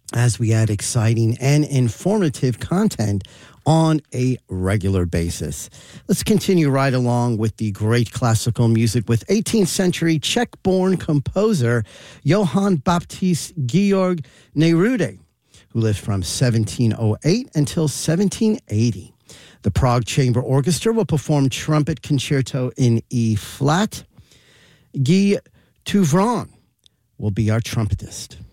as we add exciting and informative content on a regular basis. Let's continue right along with the great classical music with 18th century Czech-born composer Johann Baptist Georg Neruda, who lived from 1708 until 1780. The Prague Chamber Orchestra will perform Trumpet Concerto in E-flat. Guy Touvron will be our trumpetist.